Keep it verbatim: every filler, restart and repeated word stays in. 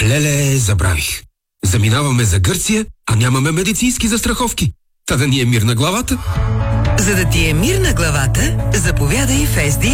Леле, забравих. Заминаваме за Гърция, а нямаме медицински застраховки. Та да ни е мир на главата. За да ти е мир на главата, заповядай в Ес Ди